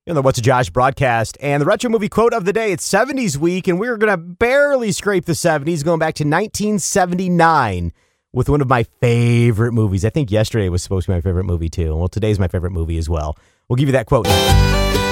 In the What's a Josh broadcast, and the retro movie quote of the day, it's 70s week, and we're going to barely scrape the 70s, going back to 1979 with one of my favorite movies. I think yesterday was supposed to be my favorite movie, too. Well, today's my favorite movie as well. We'll give you that quote.